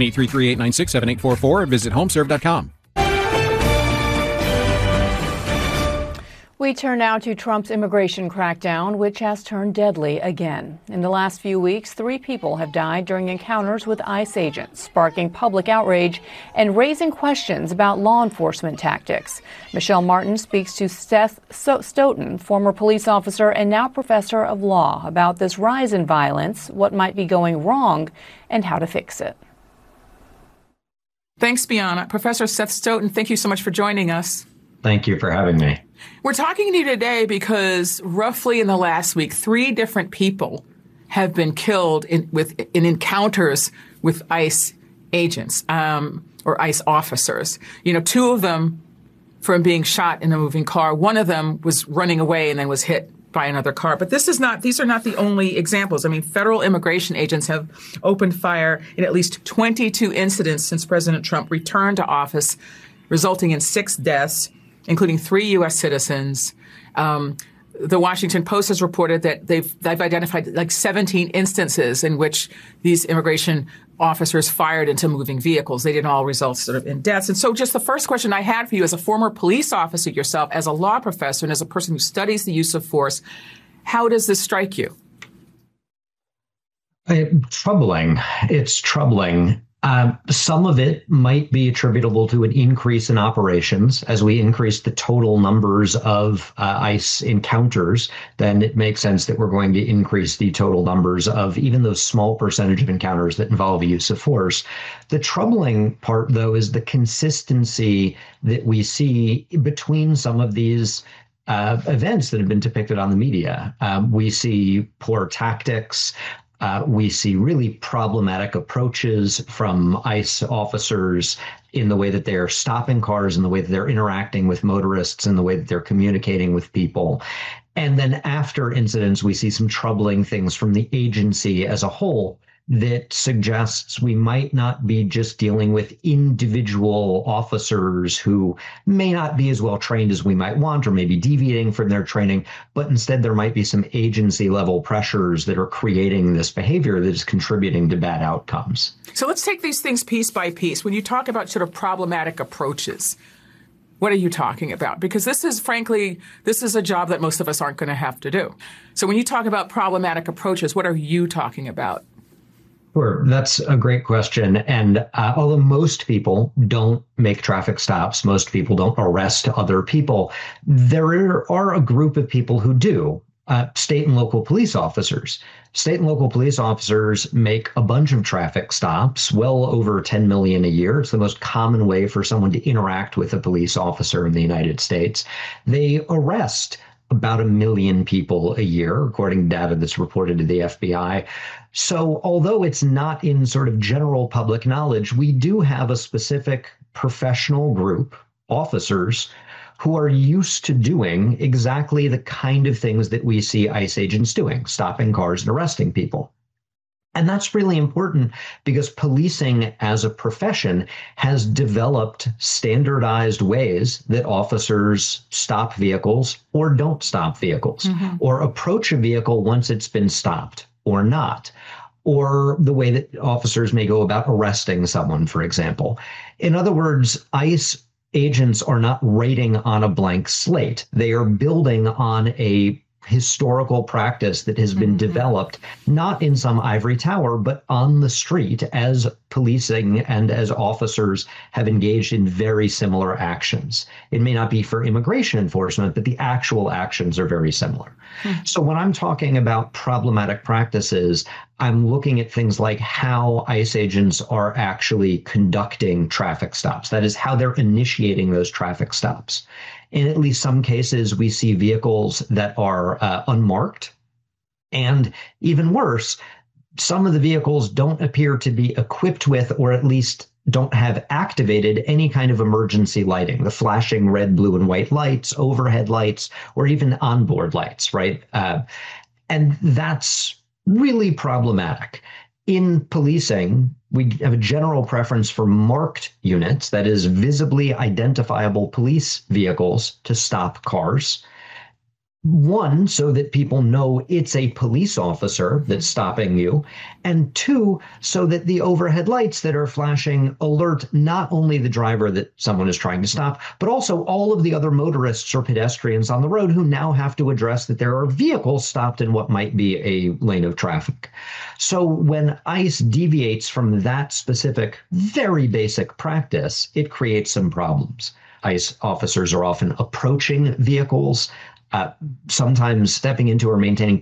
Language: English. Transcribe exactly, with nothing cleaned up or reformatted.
eight three three, eight nine six, seven eight four four or visit homeserve dot com. We turn now to Trump's immigration crackdown, which has turned deadly again. In the last few weeks, three people have died during encounters with ICE agents, sparking public outrage and raising questions about law enforcement tactics. Michelle Martin speaks to Seth Stoughton, former police officer and now professor of law, about this rise in violence, what might be going wrong, and how to fix it. Thanks, Bianna. Professor Seth Stoughton, thank you so much for joining us. Thank you for having me. We're talking to you today because roughly in the last week, three different people have been killed in, with, in encounters with ICE agents um, or ICE officers. You know, two of them from being shot in a moving car. One of them was running away and then was hit by another car. But this is not, these are not the only examples. I mean, federal immigration agents have opened fire in at least twenty-two incidents since President Trump returned to office, resulting in six deaths, including three U S citizens. Um, the Washington Post has reported that they've, they've identified like seventeen instances in which these immigration officers fired into moving vehicles. They didn't all result sort of in deaths. And so just the first question I had for you as a former police officer yourself, as a law professor, and as a person who studies the use of force, how does this strike you? It, troubling. It's troubling. Um, some of it might be attributable to an increase in operations. As we increase the total numbers of uh, ICE encounters, then it makes sense that we're going to increase the total numbers of even those small percentage of encounters that involve the use of force. The troubling part, though, is the consistency that we see between some of these uh, events that have been depicted on the media. Um, we see poor tactics. Uh, we see really problematic approaches from ICE officers in the way that they're stopping cars, in the way that they're interacting with motorists, in the way that they're communicating with people. And then after incidents, we see some troubling things from the agency as a whole that suggests we might not be just dealing with individual officers who may not be as well trained as we might want or maybe deviating from their training, but instead there might be some agency level pressures that are creating this behavior that is contributing to bad outcomes. So let's take these things piece by piece. When you talk about sort of problematic approaches, what are you talking about? Because this is, frankly, this is a job that most of us aren't going to have to do. So when you talk about problematic approaches, what are you talking about? Sure, that's a great question. And uh, although most people don't make traffic stops, most people don't arrest other people, there are a group of people who do. Uh, state and local police officers. State and local police officers make a bunch of traffic stops, well over ten million a year. It's the most common way for someone to interact with a police officer in the United States. They arrest about a million people a year, according to data that's reported to the F B I. So although it's not in sort of general public knowledge, we do have a specific professional group, officers, who are used to doing exactly the kind of things that we see ICE agents doing, stopping cars and arresting people. And that's really important because policing as a profession has developed standardized ways that officers stop vehicles or don't stop vehicles, mm-hmm. or approach a vehicle once it's been stopped or not, or the way that officers may go about arresting someone, for example. In other words, ICE agents are not rating on a blank slate. They are building on a historical practice that has been mm-hmm. developed, not in some ivory tower, but on the street as policing and as officers have engaged in very similar actions. It may not be for immigration enforcement, but the actual actions are very similar. Mm-hmm. So when I'm talking about problematic practices, I'm looking at things like how ICE agents are actually conducting traffic stops. That is, how they're initiating those traffic stops. In at least some cases, we see vehicles that are uh, unmarked. And even worse, some of the vehicles don't appear to be equipped with, or at least don't have activated, any kind of emergency lighting, the flashing red, blue, and white lights, overhead lights, or even onboard lights, right? Uh, and that's really problematic. In policing, we have a general preference for marked units, that is, visibly identifiable police vehicles to stop cars. One, so that people know it's a police officer that's stopping you. And two, so that the overhead lights that are flashing alert not only the driver that someone is trying to stop, but also all of the other motorists or pedestrians on the road who now have to address that there are vehicles stopped in what might be a lane of traffic. So when ICE deviates from that specific, very basic practice, it creates some problems. ICE officers are often approaching vehicles, Uh, sometimes stepping into or maintaining